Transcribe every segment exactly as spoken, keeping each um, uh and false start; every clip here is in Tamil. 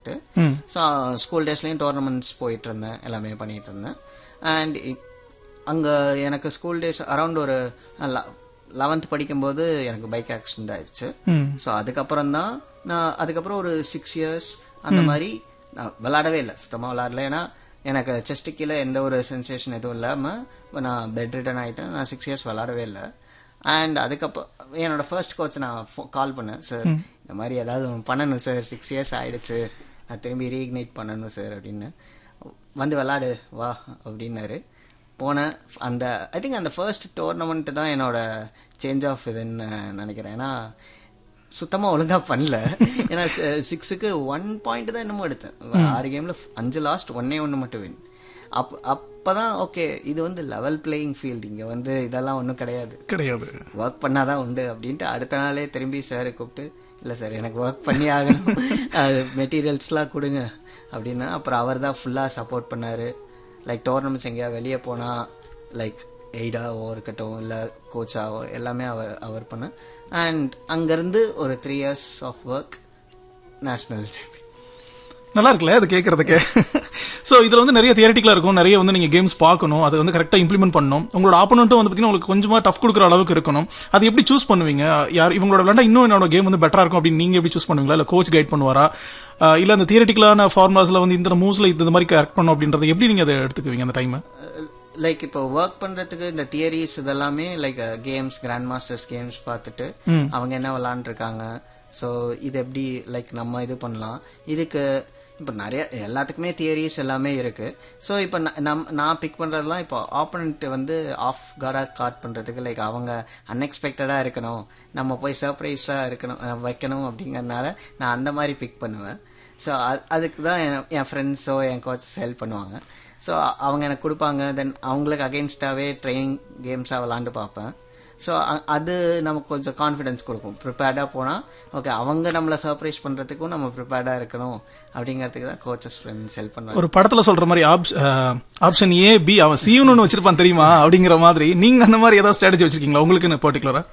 ஸோ ஸ்கூல் டேஸ்லேயும் டோர்னமெண்ட்ஸ் போயிட்டு இருந்தேன், எல்லாமே பண்ணிட்டு இருந்தேன். அண்ட் அங்கே எனக்கு ஸ்கூல் டேஸ் அரௌண்ட் ஒரு லெவன்த் படிக்கும்போது எனக்கு பைக் ஆக்சிடென்ட் ஆயிடுச்சு. ஸோ அதுக்கப்புறம் தான் நான் அதுக்கப்புறம் ஒரு சிக்ஸ் இயர்ஸ் அந்த மாதிரி நான் விளாடவே இல்லை, சுத்தமாக விளாடல. ஏன்னா எனக்கு செஸ்ட்டு கீழே எந்த ஒரு சென்சேஷன் எதுவும் இல்லாமல் நான் பெட் ரிட்டன் ஆகிட்டேன். நான் சிக்ஸ் இயர்ஸ் விளாடவே இல்லை. அண்ட் அதுக்கப்புறம் என்னோட ஃபர்ஸ்ட் கோச் நான் கால் பண்ணேன், சார் இந்த மாதிரி ஏதாவது பண்ணணும் சார், சிக்ஸ் இயர்ஸ் ஆகிடுச்சு, நான் திரும்பி ரீஇக்னைட் பண்ணணும் சார் அப்படின்னு. வந்து விளாடு வா அப்படின்னாரு. போனேன். அந்த ஐ திங்க் அந்த ஃபர்ஸ்ட் டோர்னமெண்ட்டு தான் என்னோட சேஞ்ச் ஆஃப் இதுன்னு நினைக்கிறேன். ஏன்னா சுத்தமாக ஒழுங்காக பண்ணல. ஏன்னா சிக்ஸுக்கு ஒன் பாயிண்ட் தான் என்னமோ எடுத்தேன். ஆறு கேமில் அஞ்சு லாஸ்ட், ஒன்னே ஒன்று மட்டும் வின். அப் அப்போ தான் ஓகே, இது வந்து லெவல் பிளேயிங் ஃபீல்டு, இங்கே வந்து இதெல்லாம் ஒன்றும் கிடையாது கிடையாது ஒர்க் பண்ணால் தான் உண்டு அப்படின்ட்டு அடுத்த நாளே திரும்பி சாரை கூப்பிட்டு, இல்லை சார் எனக்கு ஒர்க் பண்ணி ஆகணும், அது மெட்டீரியல்ஸ்லாம் கொடுங்க அப்படின்னா. அப்புறம் அவர் தான் ஃபுல்லாக சப்போர்ட் பண்ணார். லைக் டோர்னமெண்ட்ஸ் எங்கேயா வெளியே போனால் லைக் எய்டாவோ இருக்கட்டும் இல்லை கோச்சாவோ எல்லாமே அவர் அவர் பண்ண. அண்ட் அங்கேருந்து ஒரு three years of work, national champion. நல்லா இருக்குல்ல அது கேட்கறதுக்கு. ஸோ இதில் வந்து நிறைய தியரிட்டிக்கலாக இருக்கும், நிறைய வந்து நீங்கள் கேம்ஸ் பார்க்கணும், அதை வந்து கரெக்டாக இம்ப்ளிமெண்ட் பண்ணணும். உங்களோட ஆப்போனண்ட்டும் வந்து பார்த்தீங்கன்னா உங்களுக்கு கொஞ்சமாக டஃப் கொடுக்குற அளவுக்கு இருக்கணும். அது எப்படி சூஸ் பண்ணுவீங்க? யார் இவங்களோட விளையாண்டா இன்னும் என்னோட கேம் வந்து பெட்டராக இருக்கும் அப்படின்னு நீங்கள் எப்படி சூஸ் பண்ணுவீங்களா? இல்லை கோச் கைட் பண்ணுவாரா? இல்லை அந்த தியரிட்டிக்கலான ஃபார்முலாஸில் வந்து இந்த மூவ்ஸில் இந்த மாதிரி கரெக்ட் பண்ணும் அப்படின்றத எப்படி நீங்கள் அதை எடுத்துக்குவீங்க அந்த டைமை? லைக் இப்போ ஒர்க் பண்றதுக்கு இந்த தியரிஸ் இதெல்லாமே like games, grand masters games பார்த்துட்டு அவங்க என்ன விளாண்டுருக்காங்க, ஸோ இது எப்படி லைக் நம்ம இது பண்ணலாம். இதுக்கு இப்போ நிறைய எல்லாத்துக்குமே தியரிஸ் எல்லாமே இருக்கு. ஸோ இப்போ நம் நான் பிக் பண்ணுறதுலாம் இப்போ ஆப்போனண்ட் வந்து ஆஃப் கார்டாக காட் பண்ணுறதுக்கு லைக் அவங்க அன்எக்ஸ்பெக்டடாக இருக்கணும், நம்ம போய் சர்ப்ரைஸாக இருக்கணும் வைக்கணும் அப்படிங்கிறதுனால நான் அந்த மாதிரி பிக் பண்ணுவேன். ஸோ அதுக்கு தான் என் ஃப்ரெண்ட்ஸோ என் கோச்சஸ் ஹெல்ப் பண்ணுவாங்க. ஸோ அவங்க எனக்கு கொடுப்பாங்க. தென் அவங்களுக்கு அகெயின்ஸ்டாகவே ட்ரைனிங் கேம்ஸாக விளாண்டு பார்ப்பேன். ஸோ அது நமக்கு கொஞ்சம் கான்ஃபிடென்ஸ் கொடுக்கும். ப்ரிப்பேர்டாக போனால் ஓகே, அவங்க நம்மளை சர்ப்ரைஸ் பண்ணுறதுக்கும் நம்ம ப்ரிப்பேர்டாக இருக்கணும் அப்படிங்கிறதுக்கு தான் கோச்சஸ் ஃப்ரெண்ட்ஸ் ஹெல்ப் பண்ணுவாங்க. ஒரு படத்தில் சொல்கிற மாதிரி ஆப்ஷன் ஏ பி, அவன் சியூன்னு ஒன்று வச்சிருப்பான் தெரியுமா அப்படிங்கிற மாதிரி நீங்கள் அந்த மாதிரி ஏதாவது ஸ்ட்ராட்டஜி வச்சிருக்கீங்களா உங்களுக்கு பர்டிகுலராக?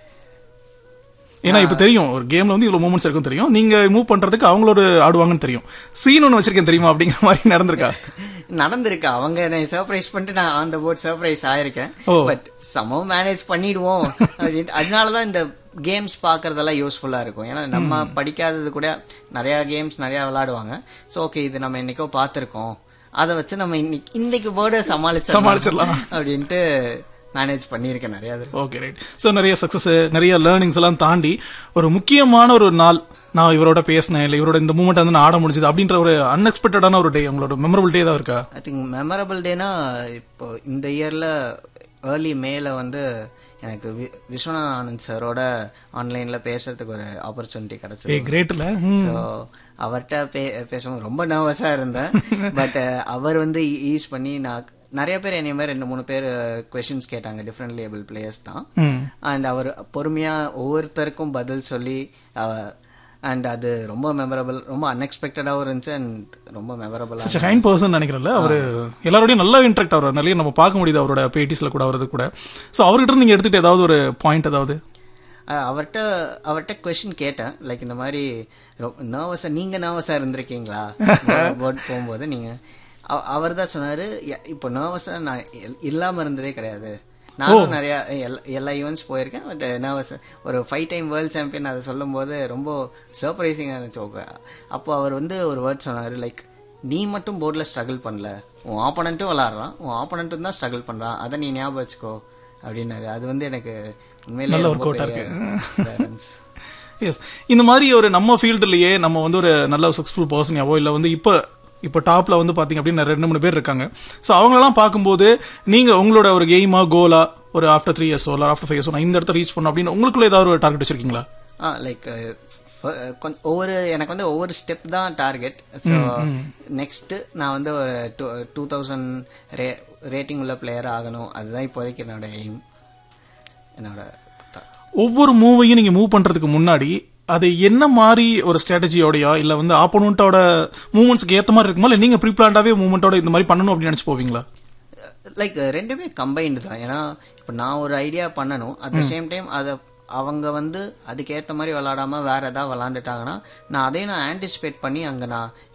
ஏன்னா இப்போ தெரியும் ஒரு கேம்ல வந்து இவ்வளோ மூமெண்ட்ஸ் இருக்கும் தெரியும், நீங்க மூவ் பண்றதுக்கு அவங்களோட ஆடுவாங்கன்னு தெரியும். சீன் ஒன்று வச்சிருக்கேன் தெரியுமா அப்படிங்கிற மாதிரி நடந்திருக்கா? நடந்திருக்கா. அவங்க என்னை சர்ப்ரைஸ் பண்ணிட்டு நான் on the board surprise ஆயிருக்கேன். But சமம் மேனேஜ் பண்ணிடுவோம் அப்படின்ட்டு. அதனாலதான் இந்த கேம்ஸ் பார்க்கறதெல்லாம் யூஸ்ஃபுல்லா இருக்கும். ஏன்னா நம்ம படிக்காதது கூட நிறைய கேம்ஸ் நிறைய விளையாடுவாங்க. ஸோ ஓகே, இது நம்ம என்னைக்கோ பார்த்துருக்கோம், அதை வச்சு நம்ம இன்னைக்கு இன்னைக்கு போர்டை சமாளிச்சு சமாளிச்சிடலாம் அப்படின்ட்டு மேனேஜ் பண்ணியிருக்கேன் நிறைய. Okay right. ஸோ நிறைய சக்ஸஸ், நிறைய லேர்னிங்ஸ் எல்லாம் தாண்டி ஒரு முக்கியமான ஒரு நாள், நான் இவரோட பேசினேன் இல்லை இவரோட இந்த மூமெண்ட் வந்து நான் ஆட முடிஞ்சது அப்படின்ற ஒரு அன்எக்ஸ்பெக்டடான ஒரு டே, உங்களோட மெமரபிள் டே தான் இருக்கா? ஐ திங்க் மெமரபிள் டேனா இப்போ இந்த இயர்ல ஏர்லி மேல வந்து எனக்கு விஸ்வநாத் ஆனந்த் சாரோட ஆன்லைன்ல பேசுறதுக்கு ஒரு ஆப்பர்ச்சுனிட்டி கிடைச்சது. கிரேட்ல. ஸோ அவர்கிட்ட பே பேசும்போது ரொம்ப நர்வஸா இருந்தேன். பட் அவர் வந்து ஈஸ் பண்ணி, நான் நிறைய பேர் என்னைய மாதிரி ரெண்டு மூணு பேர் கொஸ்டின்ஸ் கேட்டாங்க, டிஃப்ரெண்ட் லேபிள் பிளேயர்ஸ் தான். அண்ட் அவர் பொறுமையா ஒவ்வொருத்தருக்கும் பதில் சொல்லி, அண்ட் அது ரொம்ப மெமரபிள், ரொம்ப அன்எக்ஸ்பெக்டடாகவும் இருந்துச்சு அண்ட் ரொம்ப மெமரபிள். கைண்ட் பர்சன் நினைக்கிறேன்ல அவர், எல்லாரோடையும் நல்லா இன்ட்ராக்ட் ஆகிறார், நிறைய நம்ம பார்க்க முடியுது அவரோட பேட்டிஸ்ல கூட அவரது கூட. ஸோ அவர்கிட்ட நீங்க எடுத்துட்டு ஏதாவது ஒரு பாயிண்ட் ஏதாவது? அவர்கிட்ட அவர்கிட்ட கொஸ்டின் கேட்டேன், லைக் இந்த மாதிரி நர்வஸா, நீங்க நர்வஸா இருந்திருக்கீங்களா போர்ட் போகும்போது? நீங்க அவர் தான் சொன்னாரு, இப்போ நர்வஸா நான் இல்லாம இருந்ததே கிடையாது, நானும் நிறைய எல்லா ஈவெண்ட்ஸ் போயிருக்கேன், பட் நர்வஸ் ஒரு ஃபைவ் டைம் வேர்ல்ட் சாம்பியன். அதை சொல்லும் போது ரொம்ப சர்ப்ரைசிங்காக இருந்துச்சு. அப்போ அவர் வந்து ஒரு வேர்ட் சொன்னார், லைக் நீ மட்டும் போர்டில் ஸ்ட்ரகிள் பண்ணல, உன் ஆப்போனண்ட்டும் விளாட்றான், உன் ஆப்போனண்ட்டும் தான் ஸ்ட்ரகிள் பண்ணுறான், அதை நீ ஞாபகம் வச்சுக்கோ அப்படின்னாரு. அது வந்து எனக்கு உண்மையிலே ஒர்க் அவுட் இருக்கு. எஸ், இந்த மாதிரி ஒரு நம்ம ஃபீல்டுலேயே நம்ம வந்து ஒரு நல்ல சக்ஸஸ்ஃபுல் பர்சனாவோ இல்லை வந்து இப்போ இப்போ டாப்ல வந்து பாத்தீங்க அப்படின்னா ரெண்டு மூணு பேர் இருக்காங்க. ஸோ அவங்களெல்லாம் பார்க்கும்போது நீங்க உங்களோட ஒரு கெய்மா கோலா ஒரு ஆஃப்டர் த்ரீ இயர்ஸோ இல்லை ஆஃப்டர் ஃபைவ் இயர்ஸோ நான் இந்த இடத்த ரீச் பண்ணணும் அப்படின்னு உங்களுக்குள்ள ஏதாவது ஒரு டார்கெட் வச்சிருக்கீங்களா? ஆ லைக் ஒவ்வொரு எனக்கு வந்து ஒவ்வொரு ஸ்டெப் தான் டார்கெட். ஸோ நெக்ஸ்ட் நான் வந்து ஒரு டூ டூ தௌசண்ட் ரே ரேட்டிங் உள்ள பிளேயர் ஆகணும், அதுதான் இப்போதைக்கு என்னோட எய்ம். என்னோட ஒவ்வொரு மூவையும் நீங்க மூவ் பண்றதுக்கு முன்னாடி அது என்ன மாதிரி ஒரு ஸ்ட்ராட்டஜியோடயா இல்ல வந்து ஆப்போனண்டோட மூவ்மெண்ட்ஸ்க்கு ஏற்ற மாதிரி இருக்குமா, இல்லை நீங்க ப்ரீ பிளான்டாவே மூவ்மெண்டோட இந்த மாதிரி பண்ணணும் அப்படின்னு நினைச்சு போவீங்களா? லைக் ரெண்டுமே கம்பைன்டு தான். ஏன்னா இப்போ நான் ஒரு ஐடியா பண்ணணும், அட் த சேம் டைம் அதை அவங்க வந்து அதுக்கேற்ற மாதிரி விளாடாமல் வேறு எதாவது விளாண்டுட்டாங்கன்னா நான் அதையும் நான் ஆன்டிசிபேட் பண்ணி அங்கே நான்